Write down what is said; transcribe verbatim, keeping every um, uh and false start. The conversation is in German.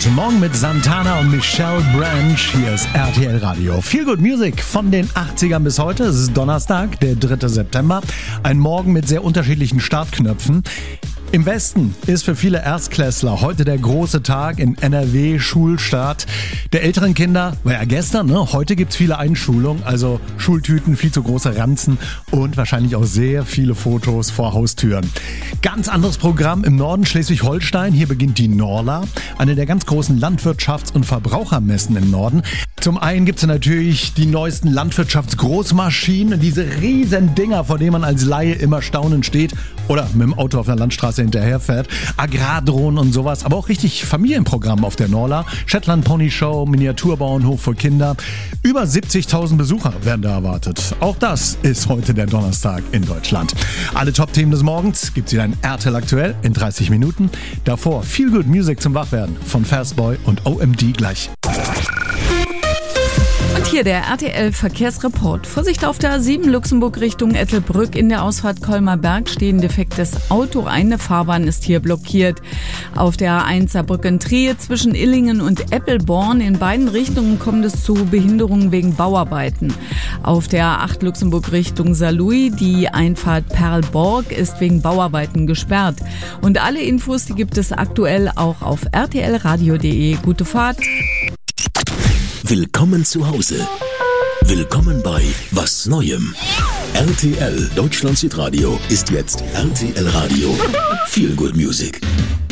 heute Morgen mit Santana und Michelle Branch. Hier ist R T L Radio. Feel Good Music von den achtzigern bis heute. Es ist Donnerstag, der dritte September. Ein Morgen mit sehr unterschiedlichen Startknöpfen. Im Westen ist für viele Erstklässler heute der große Tag in N R W, Schulstart. Der älteren Kinder war ja gestern, ne? Heute gibt's viele Einschulungen, also Schultüten, viel zu große Ranzen und wahrscheinlich auch sehr viele Fotos vor Haustüren. Ganz anderes Programm im Norden Schleswig-Holstein. Hier beginnt die Norla, eine der ganz großen Landwirtschafts- und Verbrauchermessen im Norden. Zum einen gibt's natürlich die neuesten Landwirtschaftsgroßmaschinen, diese riesen Dinger, vor denen man als Laie immer staunend steht oder mit dem Auto auf einer Landstraße hinterherfährt. Agrardrohnen und sowas, aber auch richtig Familienprogramm auf der Norla. Shetland Pony Show, Miniaturbauernhof für Kinder. Über siebzigtausend Besucher werden da erwartet. Auch das ist heute der Donnerstag in Deutschland. Alle Top-Themen des Morgens gibt's wieder in R T L aktuell in dreißig Minuten. Davor Feel Good Music zum Wachwerden von Fastboy und O M D gleich. Und hier der R T L-Verkehrsreport. Vorsicht auf der A sieben Luxemburg Richtung Ettelbrück. In der Ausfahrt Kolmer Berg steht ein defektes Auto. Eine Fahrbahn ist hier blockiert. Auf der A eins Saarbrücken-Trier zwischen Illingen und Eppelborn. In beiden Richtungen kommt es zu Behinderungen wegen Bauarbeiten. Auf der A acht Luxemburg Richtung Saarlouis. Die Einfahrt Perlborg ist wegen Bauarbeiten gesperrt. Und alle Infos, die gibt es aktuell auch auf r t l radio punkt d e. Gute Fahrt! Willkommen zu Hause. Willkommen bei Was Neuem. R T L Deutschland Südradio ist jetzt R T L Radio. Feel Good Music.